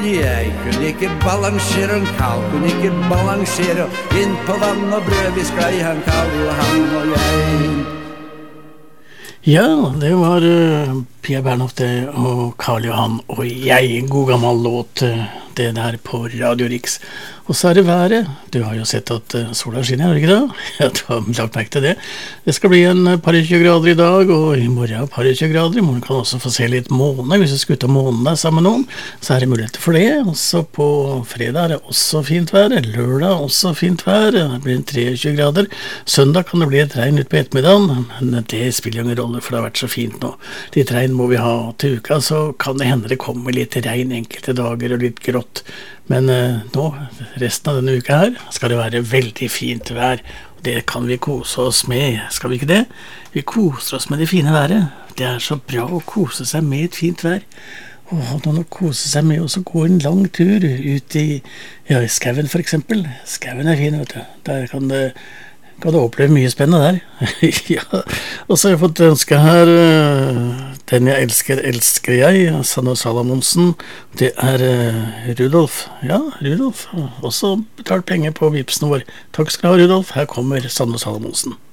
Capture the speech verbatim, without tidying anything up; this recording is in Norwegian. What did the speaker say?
Men jeg kunne ikke balansere, en Karl kunne ikke balansere. Inn på vann og brød vi sklei, han Karl Johan og jeg. Ja, det var uh, Pia Bernhoft og Karl Johan og jeg. God gammel låt, uh, det der på Radio Riks. Og så er det været. Du har jo sett at uh, sola skinner, har du ikke det? Ja, du har lagt merke til det. Det skal bli en uh, par og tjue grader i dag, og i morgen par og tjue grader. I morgen kan også få se litt måne. Hvis du skal ut av månen der sammen med noen, så er det muligheter for det. Også på fredag er det også fint vær. Lørdag også fint vær. Det blir en treogtjue grader. Søndag kan det bli et regn ut på ettermiddagen, men det spiller jo ingen rolle, for det har vært så fint nå. Litt regn må vi ha til uka, så kan det hende det kommer litt regn enkelte dager og litt grått. Men uh, nå, resten av denne uka her, skal det være veldig fint vær. Og det kan vi kose oss med, skal vi ikke det? Vi koser oss med det fine været. Det er så bra å kose seg med et fint vær. Og ha noen å kose seg med, og så gå en lang tur ut i, ja, i skauen for eksempel. Skauen er fin, vet du. Der kan det... kan du oppleve mye spennende der. Ja, og så har jeg fått ønske her, den jeg elsker, elsker jeg, Sanne Salamonsen. Det er Rudolf. Ja, Rudolf. Også betalt penger på vipsen vår. Takk skal du ha, Rudolf. Her kommer Sanne Salamonsen.